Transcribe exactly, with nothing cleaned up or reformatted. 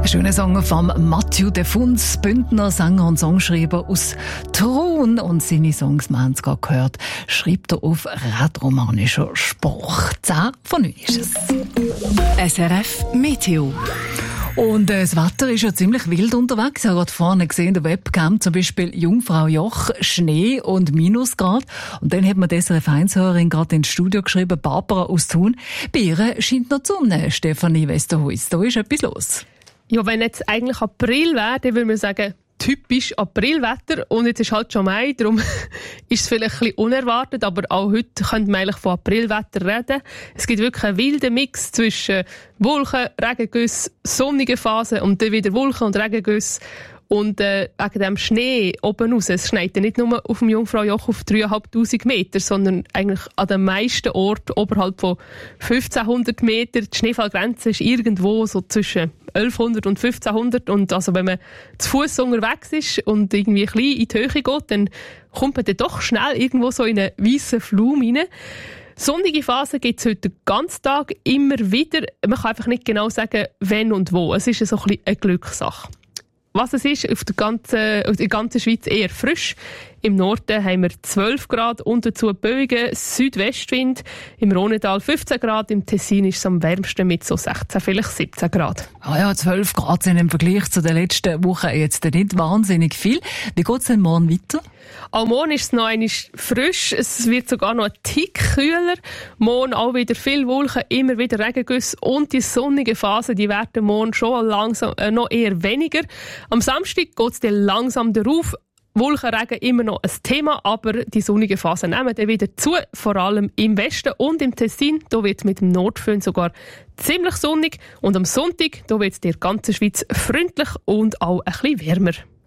Ein schöner Song von Mathieu de Funs, Bündner Sänger und Songschreiber aus Thron. Und seine Songs, wir haben es gerade gehört, schreibt er auf rätoromanischer Sprache. zehn von neun ist es. S R F Meteo. Und äh, das Wetter ist ja ziemlich wild unterwegs. Ich habe gerade vorne gesehen, der Webcam, zum Beispiel Jungfraujoch, Schnee und Minusgrad. Und dann hat mir die S R F eins-Hörerin gerade ins Studio geschrieben, Barbara aus Thun. Bei ihr scheint noch die Sonne, Stefanie Westerhuis. Da ist etwas los. Ja, wenn jetzt eigentlich April wäre, dann würde man sagen, typisch Aprilwetter. Und jetzt ist halt schon Mai, darum ist es vielleicht ein bisschen unerwartet, aber auch heute könnte man eigentlich von Aprilwetter reden. Es gibt wirklich einen wilden Mix zwischen Wolken, Regengüsse, sonnigen Phasen und dann wieder Wolken und Regengüsse. Und äh, wegen dem Schnee oben raus, es schneit ja nicht nur auf dem Jungfraujoch auf dreitausendfünfhundert Meter, sondern eigentlich an den meisten Orten oberhalb von fünfzehnhundert Meter. Die Schneefallgrenze ist irgendwo so zwischen elfhundert und fünfzehnhundert. Und also wenn man zu Fuß unterwegs ist und irgendwie ein bisschen in die Höhe geht, dann kommt man dann doch schnell irgendwo so in einen weissen Flum rein. Sonnige Phasen gibt es heute den ganzen Tag immer wieder. Man kann einfach nicht genau sagen, wenn und wo. Es ist so ein bisschen eine Glückssache. Was es ist, auf der ganzen, auf der ganzen Schweiz eher frisch. Im Norden haben wir zwölf Grad und dazu Böigen, Südwestwind. Im Rhonetal fünfzehn Grad, im Tessin ist es am wärmsten mit so sechzehn, vielleicht siebzehn Grad. Ah ja, zwölf Grad sind im Vergleich zu den letzten Wochen jetzt nicht wahnsinnig viel. Wie geht es denn morgen weiter? Auch morgen ist es noch einmal frisch. Es wird sogar noch ein Tick kühler. Morgen auch wieder viel Wolken, immer wieder Regengüsse und die sonnigen Phasen, die werden morgen schon langsam, äh, noch eher weniger. Am Samstag geht es dann langsam darauf. Wolkenregen immer noch ein Thema, aber die sonnigen Phasen nehmen dann wieder zu, vor allem im Westen und im Tessin. Da wird es mit dem Nordföhn sogar ziemlich sonnig und am Sonntag da wird es in der ganzen Schweiz freundlich und auch ein bisschen wärmer.